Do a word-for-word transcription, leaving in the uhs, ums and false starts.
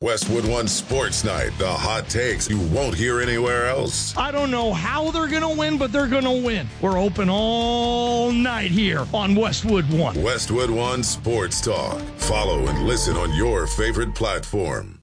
Westwood One Sports Night, the hot takes you won't hear anywhere else. I don't know how they're going to win, but they're going to win. We're open all night here on Westwood One. Westwood One Sports Talk. Follow and listen on your favorite platform.